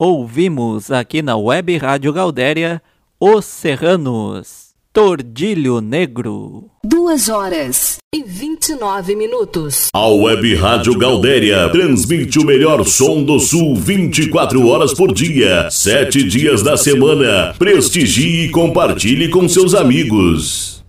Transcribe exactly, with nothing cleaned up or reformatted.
Ouvimos aqui na Web Rádio Gaudéria Os Serranos, Tordilho Negro. Duas horas e vinte e nove minutos. A Web Rádio Gaudéria transmite o melhor som do Sul vinte e quatro horas por dia, sete dias da semana. Prestigie e compartilhe com seus amigos.